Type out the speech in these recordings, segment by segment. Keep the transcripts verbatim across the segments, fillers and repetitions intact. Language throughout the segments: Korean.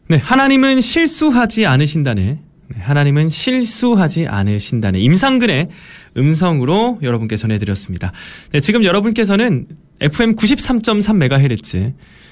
네, 하나님은 실수하지 않으신다네. 네, 하나님은 실수하지 않으신다네. 임상근의 음성으로 여러분께 전해드렸습니다. 네, 지금 여러분께서는 에프엠 구십삼 점 삼 메가헤르츠,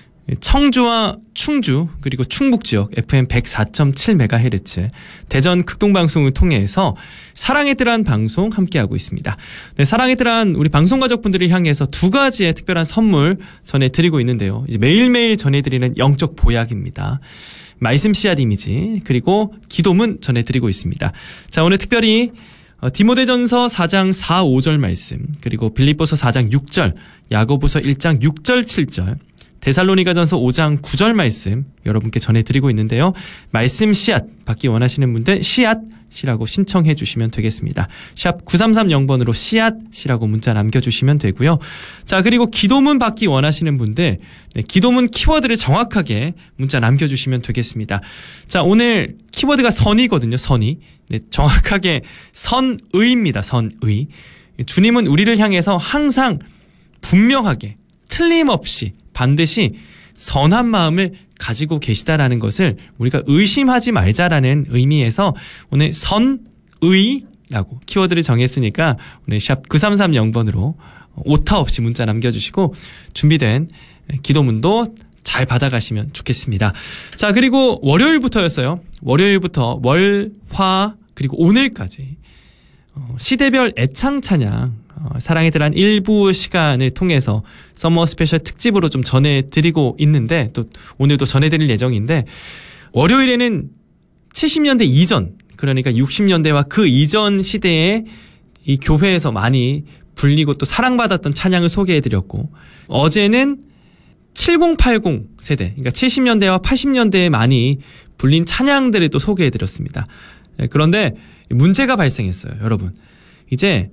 청주와 충주 그리고 충북 지역 에프엠 백사 점 칠 메가헤르츠, 대전 극동방송을 통해서 사랑의 뜰한 방송 함께하고 있습니다. 네, 사랑의 뜰한 우리 방송 가족분들을 향해서 두 가지의 특별한 선물 전해드리고 있는데요. 이제 매일매일 전해드리는 영적 보약입니다. 말씀 씨앗 이미지 그리고 기도문 전해드리고 있습니다. 자, 오늘 특별히 디모데전서 사 장 사, 오 절 말씀, 그리고 빌립보서 사 장 육 절, 야고보서 일 장 육 절, 칠 절, 데살로니가전서 오 장 구 절 말씀 여러분께 전해드리고 있는데요. 말씀 씨앗 받기 원하시는 분들 씨앗이라고 신청해 주시면 되겠습니다. 샵 구삼삼공 번으로 씨앗이라고 문자 남겨주시면 되고요. 자, 그리고 기도문 받기 원하시는 분들, 네, 기도문 키워드를 정확하게 문자 남겨주시면 되겠습니다. 자, 오늘 키워드가 선이거든요. 선이. 네, 정확하게 선의입니다. 선의. 주님은 우리를 향해서 항상 분명하게 틀림없이 반드시 선한 마음을 가지고 계시다라는 것을 우리가 의심하지 말자라는 의미에서 오늘 선의라고 키워드를 정했으니까 오늘 샵 구삼삼공 번으로 오타 없이 문자 남겨주시고 준비된 기도문도 잘 받아가시면 좋겠습니다. 자, 그리고 월요일부터였어요. 월요일부터 월, 화, 그리고 오늘까지 시대별 애창 찬양, 사랑의 뜰한 일부 시간을 통해서 서머 스페셜 특집으로 좀 전해드리고 있는데, 또 오늘도 전해드릴 예정인데, 월요일에는 칠십 년대 이전, 그러니까 육십 년대와 그 이전 시대에 이 교회에서 많이 불리고 또 사랑받았던 찬양을 소개해드렸고, 어제는 칠십, 팔십 세대, 그러니까 칠십 년대와 팔십 년대에 많이 불린 찬양들을 또 소개해드렸습니다. 그런데 문제가 발생했어요, 여러분. 이제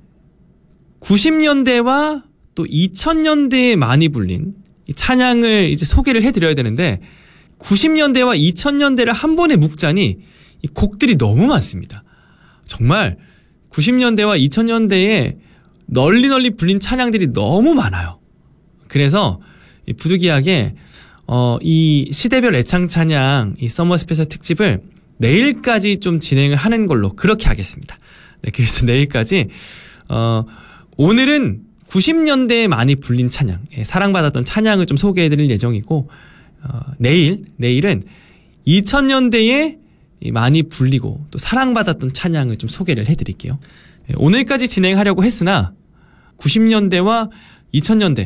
구십 년대와 또 이천 년대에 많이 불린 이 찬양을 이제 소개를 해드려야 되는데, 구십 년대와 이천 년대를 한 번에 묶자니 이 곡들이 너무 많습니다. 정말 구십 년대와 이천 년대에 널리 널리 불린 찬양들이 너무 많아요. 그래서 이 부득이하게 어, 이 시대별 애창 찬양 이 서머 스페셜 특집을 내일까지 좀 진행을 하는 걸로 그렇게 하겠습니다. 네, 그래서 내일까지 어, 오늘은 구십 년대에 많이 불린 찬양, 예, 사랑받았던 찬양을 좀 소개해드릴 예정이고, 어, 내일, 내일은 이천 년대에 많이 불리고 또 사랑받았던 찬양을 좀 소개를 해드릴게요. 예, 오늘까지 진행하려고 했으나 구십 년대와 이천 년대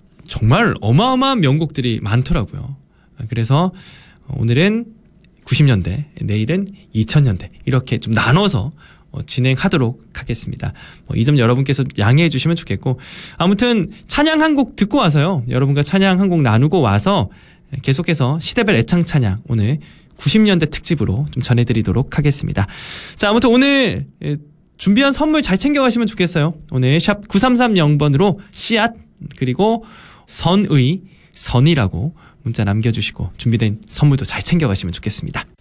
정말 어마어마한 명곡들이 많더라고요. 그래서 오늘은 구십 년대, 내일은 이천 년대 이렇게 좀 나눠서 진행하도록 하겠습니다. 이 점 여러분께서 양해해 주시면 좋겠고, 아무튼 찬양 한 곡 듣고 와서요, 여러분과 찬양 한 곡 나누고 와서 계속해서 시대별 애창 찬양 오늘 구십 년대 특집으로 좀 전해드리도록 하겠습니다. 자, 아무튼 오늘 준비한 선물 잘 챙겨가시면 좋겠어요. 오늘 샵 구삼삼공 번으로 씨앗 그리고 선의, 선이라고 문자 남겨주시고 준비된 선물도 잘 챙겨가시면 좋겠습니다.